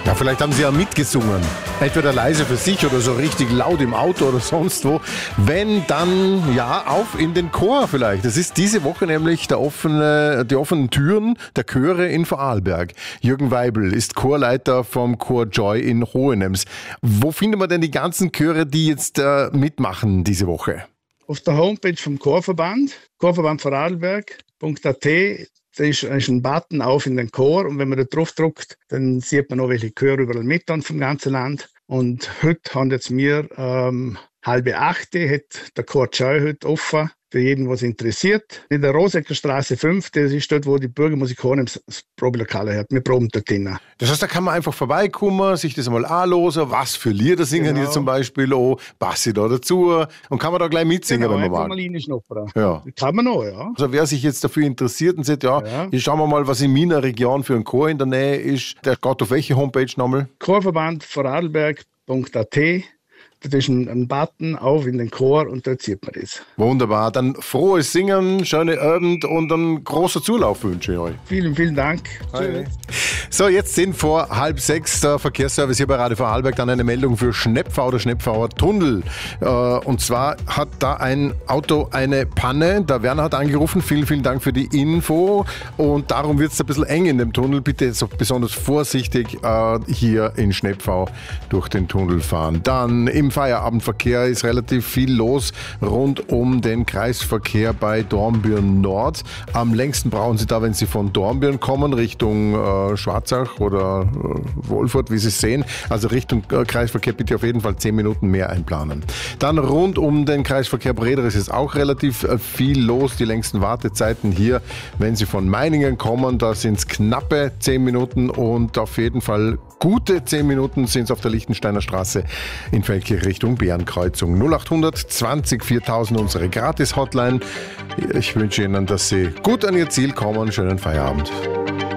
Ja, vielleicht haben Sie ja mitgesungen. Entweder leise für sich oder so richtig laut im Auto oder sonst wo. Wenn, dann ja, auf in den Chor vielleicht. Das ist diese Woche nämlich die offenen Türen der Chöre in Vorarlberg. Jürgen Weibel ist Chorleiter vom Chor Joy in Hohenems. Wo findet man denn die ganzen Chöre, die jetzt mitmachen diese Woche? Auf der Homepage vom Chorverband, chorverbandvorarlberg.at. Da ist ein Button auf in den Chor und wenn man da drauf drückt, dann sieht man noch, welche Chöre überall mit vom ganzen Land. Und heute haben jetzt wir 7:30 hat der Chor Joy heute offen. Für jeden, was interessiert. In der Rosecker Straße 5, das ist dort, wo die Bürgermusik Hohenems das Probelokal hat. Wir proben dort hin. Das heißt, da kann man einfach vorbeikommen, sich das einmal anhören, was für Lieder singen die zum Beispiel auch, passe da dazu und kann man da gleich mitsingen, wenn man mag. Ja. Kann man noch, ja. Also wer sich jetzt dafür interessiert und sagt, hier schauen wir mal, was in meiner Region für ein Chor in der Nähe ist, der geht auf welche Homepage nochmal? Chorverbandvorarlberg.at. Da ist ein Button auf in den Chor und dort sieht man das. Wunderbar. Dann frohes Singen, schöne Abend und einen großen Zulauf wünsche ich euch. Vielen, vielen Dank. Tschüss. So, jetzt sind vor 5:30 der Verkehrsservice hier bei Radio Vorarlberg dann eine Meldung für Schnepfau oder Schnepfauer Tunnel. Und zwar hat da ein Auto eine Panne. Der Werner hat angerufen. Vielen, vielen Dank für die Info. Und darum wird es ein bisschen eng in dem Tunnel. Bitte jetzt auch besonders vorsichtig hier in Schnepfau durch den Tunnel fahren. Dann im Feierabendverkehr ist relativ viel los rund um den Kreisverkehr bei Dornbirn Nord. Am längsten brauchen Sie da, wenn Sie von Dornbirn kommen, Richtung Schwarzach oder Wolfurt, wie Sie sehen. Also Richtung Kreisverkehr bitte auf jeden Fall 10 Minuten mehr einplanen. Dann rund um den Kreisverkehr Breder ist es auch relativ viel los. Die längsten Wartezeiten hier, wenn Sie von Meiningen kommen, da sind es knappe 10 Minuten und auf jeden Fall gute 10 Minuten sind es auf der Lichtensteiner Straße in Feldkirch Richtung Bärenkreuzung. 0800 20 4000 unsere Gratis-Hotline. Ich wünsche Ihnen, dass Sie gut an Ihr Ziel kommen. Schönen Feierabend.